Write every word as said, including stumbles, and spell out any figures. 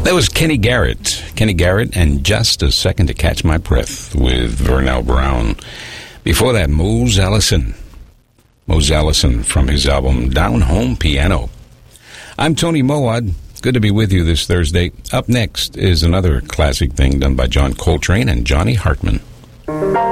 That was Kenny Garrett. Kenny Garrett and Just a Second to Catch My Breath with Vernell Brown. Before that, Mose Allison. Mose Allison from his album Down Home Piano. I'm Tony Moad. Good to be with you this Thursday. Up next is another classic thing done by John Coltrane and Johnny Hartman.